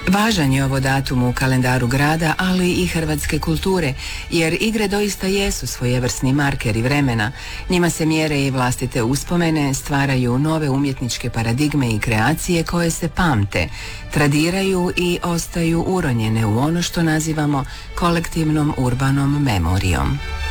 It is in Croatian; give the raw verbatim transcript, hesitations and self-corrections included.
Važan je ovo datum u kalendaru grada, ali i hrvatske kulture, jer igre doista jesu svojevrsni markeri vremena. Njima se mjere i vlastite uspomene, stvaraju nove umjetničke paradigme i kreacije koje se pamte, tradiraju i ostaju uronjene u ono što nazivamo kolektivnom urbanom memorijom.